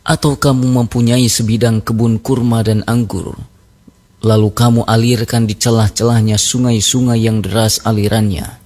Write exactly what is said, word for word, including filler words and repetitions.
Atau kamu mempunyai sebidang kebun kurma dan anggur, lalu kamu alirkan di celah-celahnya sungai-sungai yang deras alirannya.